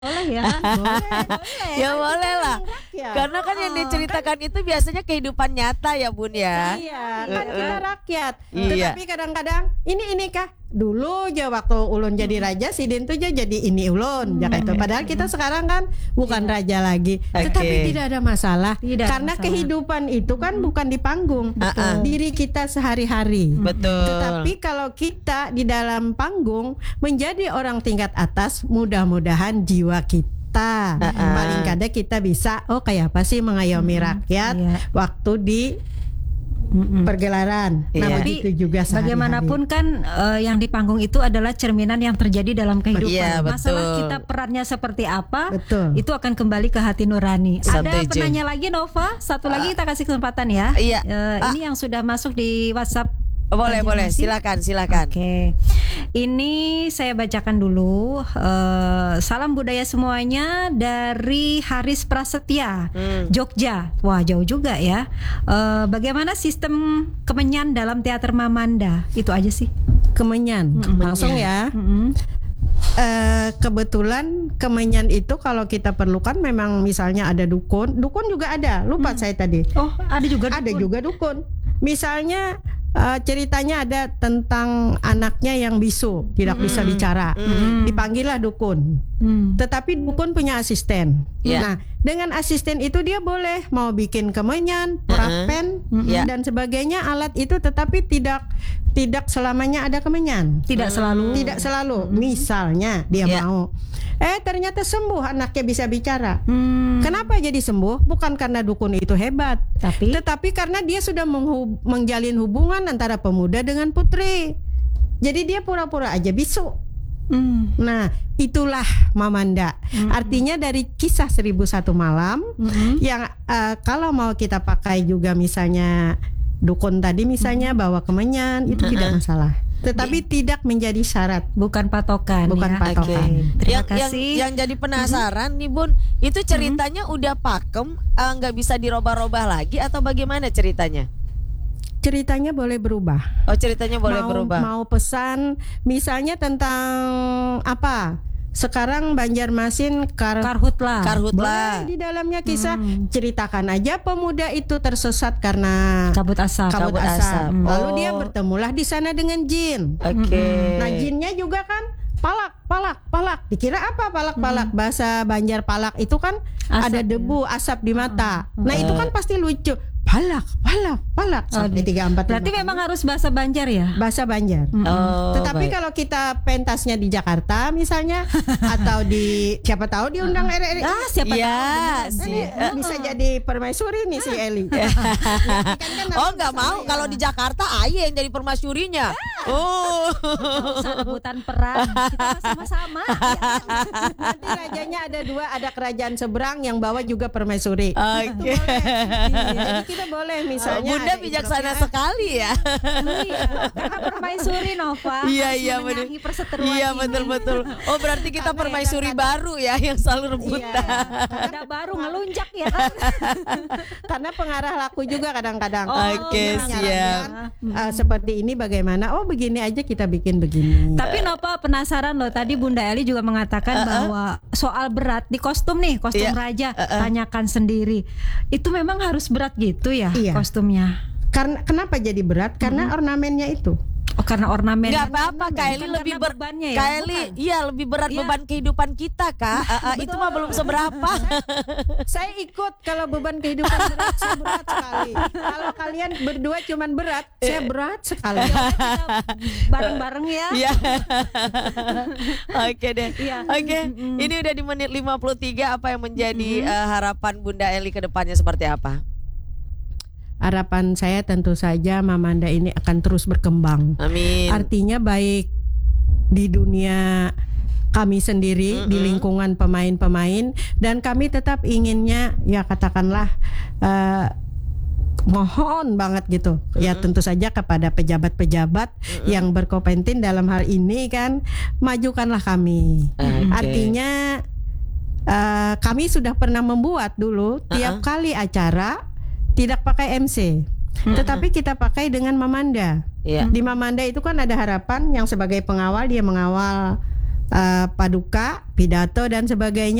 Boleh ya? Boleh. Ya Kan kita boleh lah. memang rakyat. Karena kan yang diceritakan itu biasanya kehidupan nyata ya Bun ya. Iya, kan kita rakyat. Iya. Tetapi kadang-kadang ini kah? Dulu aja waktu ulun jadi raja, Sidin tuh aja jadi ini ulun, gitu. Padahal kita sekarang kan bukan raja lagi. Oke. Tetapi tidak ada masalah. Tidak ada Karena masalah. kehidupan itu kan bukan di panggung, diri kita sehari-hari. Betul. Tetapi kalau kita di dalam panggung menjadi orang tingkat atas, mudah-mudahan jiwa kita paling kada kita bisa kayak apa sih mengayomi rakyat Iya. waktu di pergelaran. Iya. Nah, Tapi begitu juga sehari-hari. bagaimanapun kan yang di panggung itu adalah cerminan yang terjadi dalam kehidupan. Iya, Masalah betul. kita perannya seperti apa, Betul. itu akan kembali ke hati nurani. Ada Setuju. penanya lagi Nova, satu lagi kita kasih kesempatan ya. Iya. Ini yang sudah masuk di WhatsApp. Boleh, boleh. Masih? Silakan. Oke, ini saya bacakan dulu. Salam budaya semuanya dari Haris Prasetya, Jogja. Wah, jauh juga ya. Bagaimana sistem kemenyan dalam teater Mamanda? Itu aja sih. Kemenyan. Langsung ya. Kebetulan kemenyan itu kalau kita perlukan memang misalnya ada dukun juga ada. Lupa saya tadi. Oh, ada juga. Ada dukun. juga dukun. Misalnya ceritanya ada tentang anaknya yang bisu, tidak bisa bicara. Dipanggillah dukun. Tetapi dukun punya asisten. Ya. Nah, dengan asisten itu dia boleh mau bikin kemenyan, perapen Ya. dan sebagainya alat itu, tetapi tidak selamanya ada kemenyan. Tidak selalu. Tidak selalu. Misalnya dia Ya. mau ternyata sembuh, anaknya bisa bicara. Kenapa jadi sembuh? Bukan karena dukun itu hebat, tetapi karena dia sudah menjalin hubungan antara pemuda dengan putri. Jadi dia pura-pura aja bisu. Nah, itulah Mamanda. Artinya dari kisah 1001 malam yang kalau mau kita pakai juga misalnya dukun tadi misalnya bawa kemenyan itu tidak masalah. Tetapi tidak menjadi syarat. Bukan patokan. Bukan ya. patokan. Oke, Terima yang, kasih. yang jadi penasaran nih Bun, itu ceritanya udah pakem, nggak bisa dirubah-rubah lagi atau bagaimana ceritanya? Ceritanya boleh berubah. Oh, ceritanya boleh berubah. Mau pesan misalnya tentang apa? Sekarang Banjarmasin Karhutlah. Karhutlah. boleh di dalamnya kisah ceritakan aja pemuda itu tersesat karena Kabut asap. kabut asap. Lalu Oh. dia bertemulah di sana dengan jin. Oke. Nah, jinnya juga kan palak. Dikira apa palak? Bahasa Banjar palak itu kan Asap, ada debu, asap di mata. Nah, itu kan pasti lucu. Palak sampai 3, 4. Berarti memang harus bahasa Banjar ya? bahasa Banjar. Oh, Tetapi baik. kalau kita pentasnya di Jakarta misalnya atau di siapa tahu diundang RRI. Siapa Iya, tahu. sih. Ini bisa jadi permaisuri nih si Eli. Oh, nggak mau kalau di Jakarta Aye yang jadi permasyurinya. Oh. Nggak usah rebutan peran. Kita mah sama-sama. Nanti rajanya ada 2, ada kerajaan seberang yang bawa juga permaisuri. Oke. Jadi kita boleh misalnya Bunda ada bijaksana improvisasi. sekali ya. Iya, karena permaisuri Nova Iya, harus iya, bener. memenangi perseteruan Iya, ini. betul. Oh, berarti kita Karena permaisuri kadang-kadang- baru ya yang selalu rebutan. Ada baru ngelunjak ya kan? Karena pengarah laku juga kadang-kadang. Oh, Oke, Dia siap. menyarankan, seperti ini bagaimana? Oh, begini aja kita bikin begini. Tapi Nova penasaran loh, tadi Bunda Eli juga mengatakan bahwa soal berat di kostum nih, kostum Iya. raja, tanyakan sendiri. Itu memang harus berat gitu ya Iya. kostumnya? Karena kenapa jadi berat? Karena ornamennya itu. Oh, karena ornamen. Nggak apa-apa, Kak Eli Bukan lebih karena bebannya ya? Kak Eli, iya lebih berat Iya. beban kehidupan kita, Kak. Itu mah belum seberapa. Saya ikut kalau beban kehidupan berat, saya berat sekali. Kalau kalian berdua cuman berat, saya berat sekali. Bareng-bareng ya. Iya. Oke deh. Iya. Oke. Ini udah di menit 53. Apa yang menjadi harapan Bunda Eli ke depannya seperti apa? Harapan saya tentu saja Mamanda ini akan terus berkembang. Amin. Artinya baik di dunia kami sendiri, di lingkungan pemain-pemain, dan kami tetap inginnya ya katakanlah mohon banget gitu ya, tentu saja kepada pejabat-pejabat yang berkompetensi dalam hal ini kan, majukanlah kami. Oke. Artinya kami sudah pernah membuat dulu tiap kali acara tidak pakai MC, tetapi kita pakai dengan Mamanda. Iya. Di Mamanda itu kan ada harapan yang sebagai pengawal, dia mengawal paduka, pidato dan sebagainya.